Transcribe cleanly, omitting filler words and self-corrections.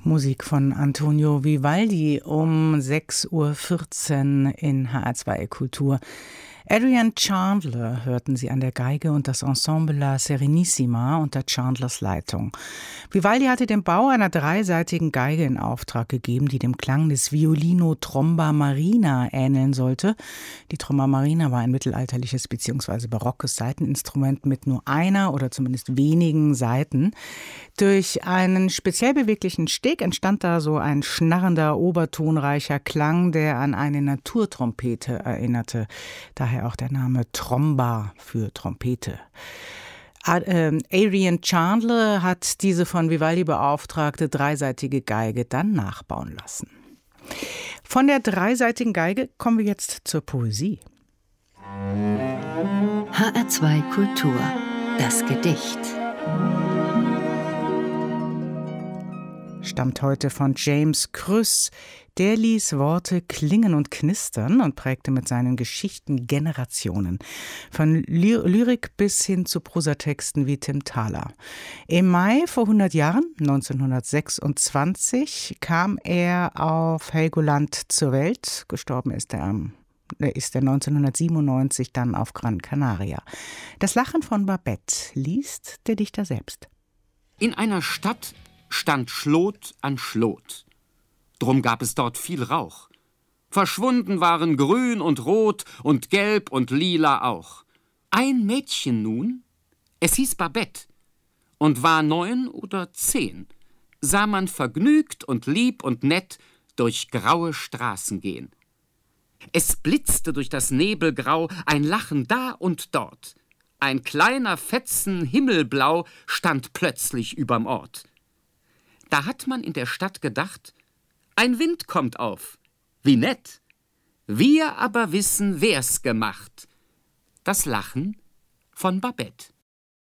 Musik von Antonio Vivaldi um 6:14 Uhr in HR2 Kultur. Adrian Chandler hörten Sie an der Geige und das Ensemble La Serenissima unter Chandlers Leitung. Vivaldi hatte den Bau einer dreisaitigen Geige in Auftrag gegeben, die dem Klang des Violino Tromba Marina ähneln sollte. Die Tromba Marina war ein mittelalterliches bzw. barockes Saiteninstrument mit nur einer oder zumindest wenigen Saiten. Durch einen speziell beweglichen Steg entstand da so ein schnarrender, obertonreicher Klang, der an eine Naturtrompete erinnerte. Daher auch der Name Tromba für Trompete. Adrian Chandler hat diese von Vivaldi beauftragte dreisaitige Geige dann nachbauen lassen. Von der dreisaitigen Geige kommen wir jetzt zur Poesie. HR2 Kultur, das Gedicht. Stammt heute von James Krüss. Der ließ Worte klingen und knistern und prägte mit seinen Geschichten Generationen. Von Lyrik bis hin zu Prosatexten wie Tim Thaler. Im Mai vor 100 Jahren, 1926, kam er auf Helgoland zur Welt. Gestorben ist er 1997 dann auf Gran Canaria. Das Lachen von Babette liest der Dichter selbst. In einer Stadt stand Schlot an Schlot. Drum gab es dort viel Rauch. Verschwunden waren Grün und Rot und Gelb und Lila auch. Ein Mädchen nun, es hieß Babette, und war 9 oder 10, sah man vergnügt und lieb und nett durch graue Straßen gehen. Es blitzte durch das Nebelgrau ein Lachen da und dort. Ein kleiner Fetzen Himmelblau stand plötzlich überm Ort. Da hat man in der Stadt gedacht, ein Wind kommt auf, wie nett. Wir aber wissen, wer's gemacht. Das Lachen von Babette.